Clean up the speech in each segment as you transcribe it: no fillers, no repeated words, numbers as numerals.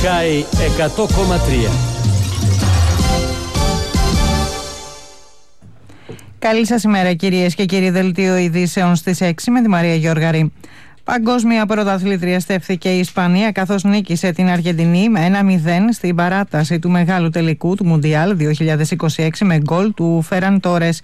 Sky 100,3. Καλή σας ημέρα κυρίες και κύριοι, δελτίο ειδήσεων στις 6 με τη Μαρία Γιώργαρη. Παγκόσμια πρωταθλήτρια στέφθηκε η Ισπανία καθώς νίκησε την Αργεντινή με 1-0 στην παράταση του μεγάλου τελικού του Μουντιάλ 2026 με γκολ του Φέραν Τόρες.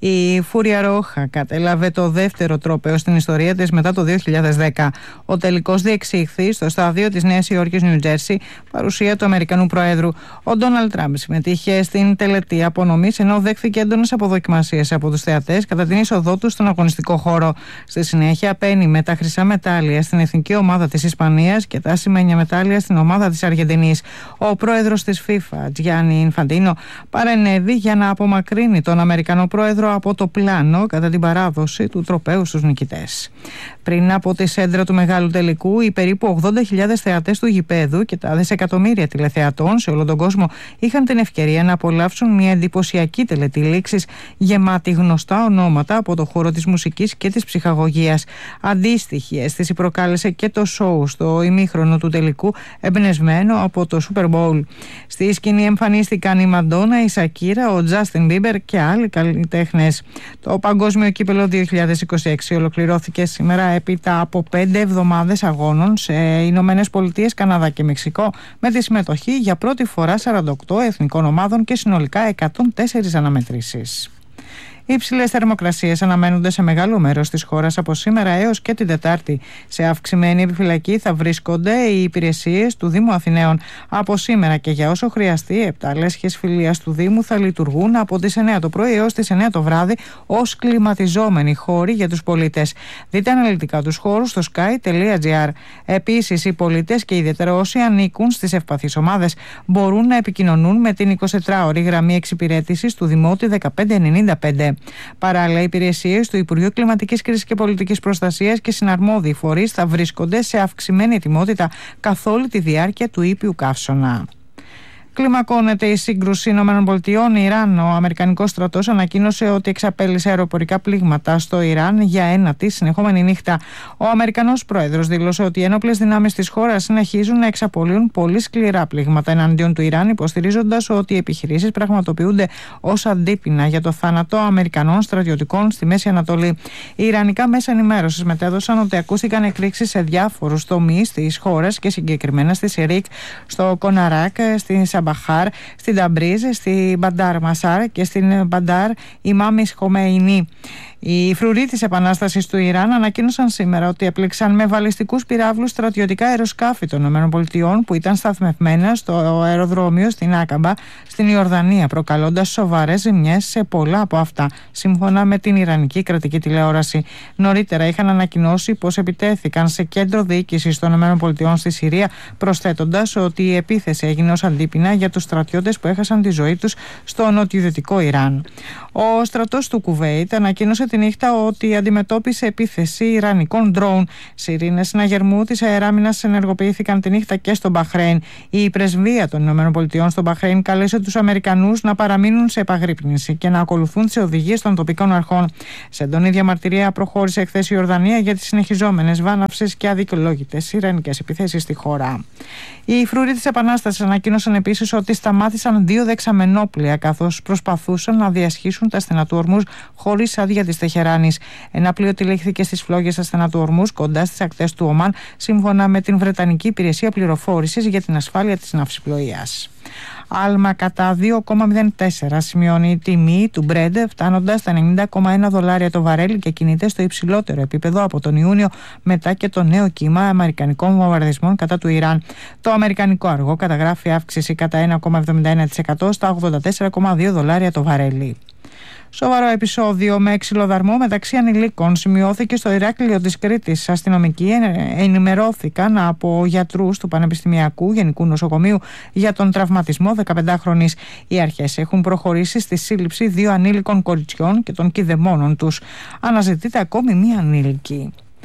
Η Φούρια Ρόχα κατέλαβε το δεύτερο τρόπαιο στην ιστορία της μετά το 2010. Ο τελικός διεξήχθη στο στάδιο της Νέας Υόρκης, Νιου Τζέρσι, παρουσία του Αμερικανού Προέδρου. Ο Ντόναλντ Τραμπ συμμετείχε στην τελετή απονομής, ενώ δέχθηκε έντονες αποδοκιμασίες από τους θεατές κατά την είσοδό του στον αγωνιστικό χώρο. Στη συνέχεια απένιμε τα χρυσά μετάλλια στην εθνική ομάδα της Ισπανίας και τα ασημένια μετάλλια στην ομάδα της Αργεντινής. Ο πρόεδρος της FIFA, Τζιάννι Ινφαντίνο, παρενέβη για να απομακρύνει τον Αμερικανό Πρόεδρο από το πλάνο κατά την παράδοση του τροπαίου στους νικητές. Πριν από τη σέντρα του μεγάλου τελικού, οι περίπου 80.000 θεατές του γηπέδου και τα δισεκατομμύρια τηλεθεατών σε όλο τον κόσμο είχαν την ευκαιρία να απολαύσουν μια εντυπωσιακή τελετή λήξης γεμάτη γνωστά ονόματα από το χώρο της μουσικής και της ψυχαγωγίας. Αντίστοιχη αίσθηση προκάλεσε και το σόου στο ημίχρονο του τελικού, εμπνευσμένο από το Super Bowl. Στη σκηνή εμφανίστηκαν η Μαντόνα, η Σακύρα, ο Τζάστιν Μπίμπερ και άλλοι καλλιτέχνες. Το Παγκόσμιο Κύπελλο 2026 ολοκληρώθηκε σήμερα έπειτα από 5 εβδομάδες αγώνων σε Ηνωμένες Πολιτείες, Καναδά και Μεξικό, με τη συμμετοχή για πρώτη φορά 48 εθνικών ομάδων και συνολικά 104 αναμετρήσεις. Οι υψηλές θερμοκρασίες αναμένονται σε μεγάλο μέρος της χώρας από σήμερα έως και την Τετάρτη. Σε αυξημένη επιφυλακή θα βρίσκονται οι υπηρεσίες του Δήμου Αθηναίων. Από σήμερα και για όσο χρειαστεί, 7 λέσχες φιλίας του Δήμου θα λειτουργούν από τις 9 το πρωί έως τις 9 το βράδυ ως κλιματιζόμενοι χώροι για τους πολίτες. Δείτε αναλυτικά τους χώρους στο sky.gr. Επίσης, οι πολίτες και ιδιαίτερα όσοι ανήκουν στις ευπαθείς ομάδες μπορούν να επικοινωνούν με την 24ωρη γραμμή εξυπηρέτησης του Δημότη 1595. Παράλληλα, οι υπηρεσίες του Υπουργείου Κλιματικής Κρίσης και Πολιτικής Προστασίας και συναρμόδιοι φορείς θα βρίσκονται σε αυξημένη ετοιμότητα καθ' όλη τη διάρκεια του ήπιου καύσωνα. Κλιμακώνεται η σύγκρουση ΗΠΑ-Ιράν. Ο Αμερικανικός στρατός ανακοίνωσε ότι εξαπέλυσε αεροπορικά πλήγματα στο Ιράν για ένατη συνεχόμενη νύχτα. Ο Αμερικανός πρόεδρος δήλωσε ότι οι ένοπλες δυνάμεις της χώρας συνεχίζουν να εξαπολύουν πολύ σκληρά πλήγματα εναντίον του Ιράν, υποστηρίζοντας ότι οι επιχειρήσεις πραγματοποιούνται ως αντίπεινα για το θάνατο Αμερικανών στρατιωτικών στη Μέση Ανατολή. Οι ιρανικά μέσα ενημέρωσης μετέδωσαν ότι ακούστηκαν εκρήξεις σε διάφορους τομείς της χώρας και συγκεκριμένα στη Σιρίκ, στο Κοναράκ, στη Σαμπαχάρ, στην Ταμπρίζ, στην Μπαντάρ Μασάρ και στην Μπαντάρ Ιμάμις Χομεϊνή. Οι φρουροί της Επανάστασης του Ιράν ανακοίνωσαν σήμερα ότι έπληξαν με βαλιστικούς πυράβλους στρατιωτικά αεροσκάφη των ΗΠΑ που ήταν σταθμευμένα στο αεροδρόμιο στην Άκαμπα, στην Ιορδανία, προκαλώντας σοβαρές ζημιές σε πολλά από αυτά, σύμφωνα με την Ιρανική κρατική τηλεόραση. Νωρίτερα είχαν ανακοινώσει πως επιτέθηκαν σε κέντρο διοίκησης των ΗΠΑ στη Συρία, προσθέτοντας ότι η επίθεση έγινε ως αντίπεινα για τους στρατιώτες που έχασαν τη ζωή τους στο νοτιοδυτικό Ιράν. Ο στρατός του Κουβέιτ ανακοίνωσε τη νύχτα ότι αντιμετώπισε επίθεση ιρανικών ντρόουν. Σιρήνες συναγερμού της αεράμινας ενεργοποιήθηκαν τη νύχτα και στο Μπαχρέιν. Η πρεσβεία των ΗΠΑ στο Μπαχρέιν κάλεσε τους Αμερικανούς να παραμείνουν σε επαγρύπνηση και να ακολουθούν τις οδηγίες των τοπικών αρχών. Σε έντονη διαμαρτυρία προχώρησε χθες η Ιορδανία για τις συνεχιζόμενες βάναυσες και αδικαιολόγητες ιρανικές επιθέσεις στη χώρα. Οι φρουροί της Επανάστασης ανακοίνωσαν επίσης ότι σταμάτησαν 2 δεξαμενόπλια καθώς προσπαθούσαν να διασχίσουν τα στενά του Ορμούζ χωρίς άδεια της Τεχεράνης. Ένα πλοίο τυλίχθηκε στις φλόγες στα στενά του Ορμούζ κοντά στις ακτές του Ομάν, σύμφωνα με την Βρετανική Υπηρεσία Πληροφόρησης για την Ασφάλεια της Ναυσιπλοείας. Άλμα κατά 2,04 σημειώνει η τιμή του Brent, φτάνοντας στα $90,1 το βαρέλι και κινείται στο υψηλότερο επίπεδο από τον Ιούνιο, μετά και το νέο κύμα αμερικανικών βομβαρδισμών κατά του Ιράν. Το αμερικανικό αργό καταγράφει αύξηση κατά 1,71% στα $84,2 το βαρέλι. Σοβαρό επεισόδιο με ξυλοδαρμό μεταξύ ανηλίκων σημειώθηκε στο Ηράκλειο της Κρήτης. Αστυνομικοί ενημερώθηκαν από γιατρούς του Πανεπιστημιακού Γενικού Νοσοκομείου για τον τραυματισμό 15χρονης. Οι αρχές έχουν προχωρήσει στη σύλληψη 2 ανήλικων κοριτσιών και των κηδεμόνων τους. Αναζητείται ακόμη μία ανήλικη.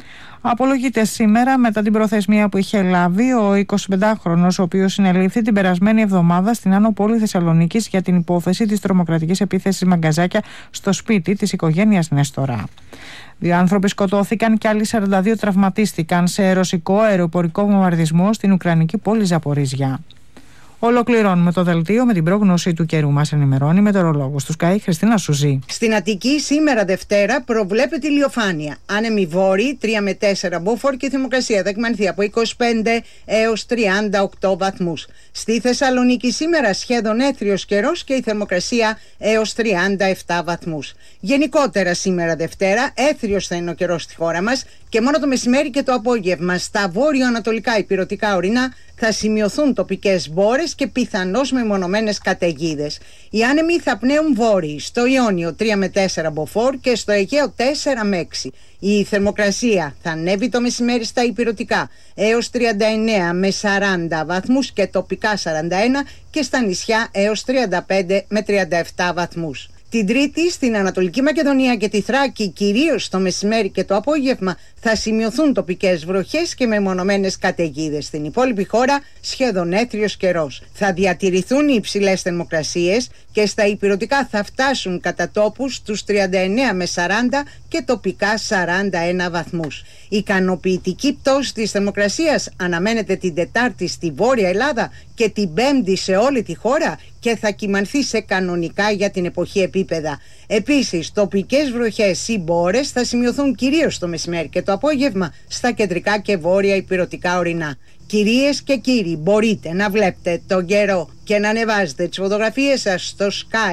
Απολογείται σήμερα μετά την προθεσμία που είχε λάβει ο 25χρονος, ο οποίος συνελήφθη την περασμένη εβδομάδα στην Άνω Πόλη Θεσσαλονίκης για την υπόθεση της τρομοκρατικής επίθεσης Μαγκαζάκια στο σπίτι της οικογένειας Νέστορα. 2 άνθρωποι σκοτώθηκαν και άλλοι 42 τραυματίστηκαν σε ρωσικό αεροπορικό βομβαρδισμό στην ουκρανική πόλη Ζαπορίζια. Ολοκληρώνουμε το δελτίο με την πρόγνωση του καιρού. Μας ενημερώνει η μετεωρολόγος του Sky, Χριστίνα Σουζή. Στην Αττική σήμερα Δευτέρα προβλέπεται ηλιοφάνεια. Άνεμοι βόρειοι 3 με 4 μποφόρ και η θερμοκρασία θα εκμανθεί από 25 έως 38 βαθμούς. Στη Θεσσαλονίκη σήμερα σχεδόν έθριος καιρός και η θερμοκρασία έως 37 βαθμούς. Γενικότερα σήμερα Δευτέρα έθριος θα είναι ο καιρός στη χώρα μας και μόνο το μεσημέρι και το απόγευμα στα βόρειο-ανατολικά ηπειρωτικά ορεινά θα σημειωθούν τοπικές μπόρες και πιθανώς μεμονωμένες καταιγίδες. Οι άνεμοι θα πνέουν βόρειοι, στο Ιόνιο 3 με 4 μποφόρ και στο Αιγαίο 4 με 6. Η θερμοκρασία θα ανέβει το μεσημέρι στα ηπειρωτικά έως 39 με 40 βαθμούς και τοπικά 41 και στα νησιά έως 35 με 37 βαθμούς. Την Τρίτη στην Ανατολική Μακεδονία και τη Θράκη, κυρίως το μεσημέρι και το απόγευμα, θα σημειωθούν τοπικές βροχές και μεμονωμένες καταιγίδες. Στην υπόλοιπη χώρα σχεδόν έθριος καιρός. Θα διατηρηθούν οι υψηλές θερμοκρασίες και στα ηπειρωτικά θα φτάσουν κατά τόπους τους 39 με 40 και τοπικά 41 βαθμούς. Η ικανοποιητική πτώση της θερμοκρασίας αναμένεται την Τετάρτη στη Βόρεια Ελλάδα και την Πέμπτη σε όλη τη χώρα και θα κυμανθεί σε κανονικά για την εποχή επίπεδα. Επίσης, τοπικές βροχές ή μπόρες θα σημειωθούν κυρίως το μεσημέρι και το απόγευμα στα κεντρικά και βόρεια ηπειρωτικά ορεινά. Κυρίες και κύριοι, μπορείτε να βλέπετε τον καιρό και να ανεβάζετε τις φωτογραφίες σας στο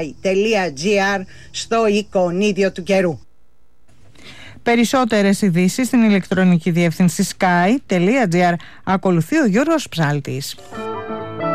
sky.gr στο εικονίδιο του καιρού. Περισσότερες ειδήσεις στην ηλεκτρονική διεύθυνση sky.gr. Ακολουθεί ο Γιώργος Ψάλτης.